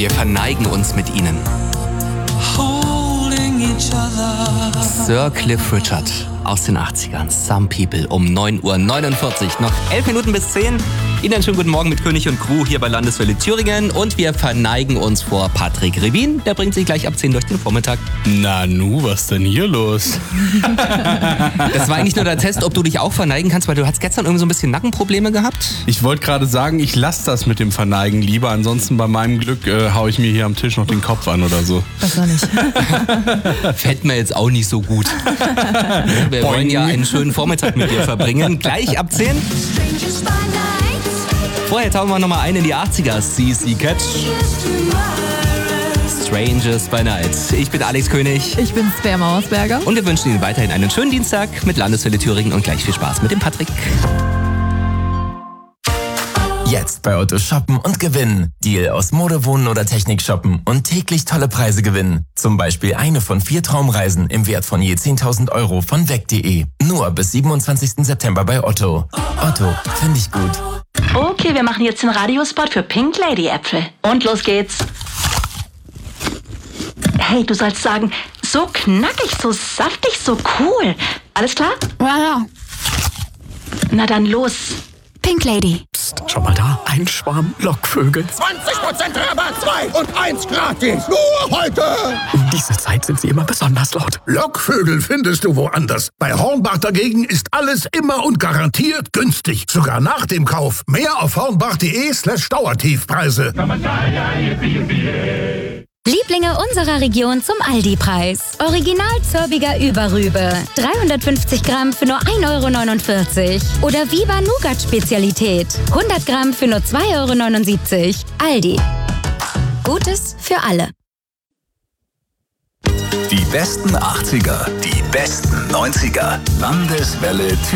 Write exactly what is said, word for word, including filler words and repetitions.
Wir verneigen uns mit ihnen. Sir Cliff Richard aus den achtzigern. Some People um neun Uhr neunundvierzig. Noch elf Minuten bis zehn. Ihnen einen schönen guten Morgen mit König und Crew hier bei Landeswelle Thüringen. Und wir verneigen uns vor Patrick Revin. Der bringt sich gleich ab zehn durch den Vormittag. Na nu, was denn hier los? Das war eigentlich nur der Test, ob du dich auch verneigen kannst, weil du hast gestern irgendwie so ein bisschen Nackenprobleme gehabt. Ich wollte gerade sagen, ich lasse das mit dem Verneigen lieber. Ansonsten bei meinem Glück äh, hau ich mir hier am Tisch noch den Kopf an oder so. Das war nicht. Fällt mir jetzt auch nicht so gut. Wir Boing. wollen ja einen schönen Vormittag mit dir verbringen. Gleich ab zehn. Vorher tauchen wir nochmal ein in die achtziger. C C Catch. Strangers by Night. Ich bin Alex König. Ich bin Svea Mauersberger. Und wir wünschen Ihnen weiterhin einen schönen Dienstag mit Landeswelle Thüringen und gleich viel Spaß mit dem Patrick. Jetzt bei Otto shoppen und gewinnen. Deal aus Mode, Wohnen oder Technik shoppen und täglich tolle Preise gewinnen. Zum Beispiel eine von vier Traumreisen im Wert von je zehntausend Euro von weg punkt de. Nur bis siebenundzwanzigsten September bei Otto. Otto, finde ich gut. Okay, wir machen jetzt den Radiospot für Pink Lady Äpfel. Und los geht's. Hey, du sollst sagen, so knackig, so saftig, so cool. Alles klar? Ja, ja. Na dann los. Pink Lady. Psst, schau mal da, ein Schwarm Lockvögel. zwanzig Prozent Rabatt, zwei und eins gratis. Nur heute. Um diese Zeit sind sie immer besonders laut. Lockvögel findest du woanders. Bei Hornbach dagegen ist alles immer und garantiert günstig. Sogar nach dem Kauf. Mehr auf hornbach.de slash Dauertiefpreise. Lieblinge unserer Region zum Aldi-Preis. Original Zörbiger Überrübe. dreihundertfünfzig Gramm für nur ein Euro neunundvierzig. Oder Viva Nougat-Spezialität. hundert Gramm für nur zwei Euro neunundsiebzig. Aldi. Gutes für alle. Die besten achtziger, die besten neunziger. Landeswelle